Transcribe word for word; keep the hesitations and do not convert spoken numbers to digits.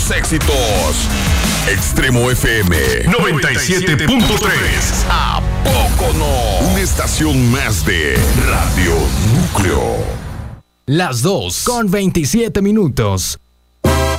tus éxitos. Extremo F M noventa y siete punto tres. ¿A poco no? Una estación más de Radio Núcleo. Las dos con veintisiete minutos.